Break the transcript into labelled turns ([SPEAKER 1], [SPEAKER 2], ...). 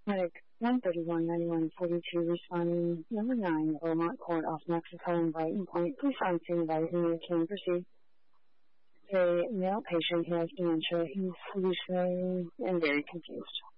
[SPEAKER 1] Medic 131-9142 responding number 9, Beaumont Court off Mexico and Brighton Point. Please find scene advising you can proceed. A male patient who has dementia. He's hallucinating and very confused.